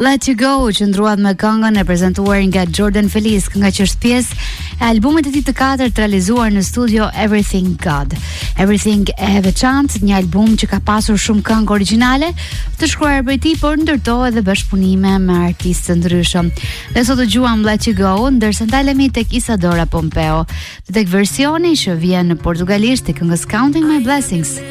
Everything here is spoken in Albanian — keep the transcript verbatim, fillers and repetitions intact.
Let You Go qëndruat me këngën e prezantuar nga Jordan Feliz, nga që është pjesë e albumit të tij të katërt realizuar në studio Everything God. Everything e veçantë, një album që ka pasur shumë këngë origjinale të shkruar prej tij, por ndërtoi edhe bashkëpunime me artistë të ndryshëm. Ne sot dëgjuam Let You Go, ndërsa ndalemi tek Isadora Pompeo, tek versioni që vjen në portugalisht të këngës Counting My Blessings.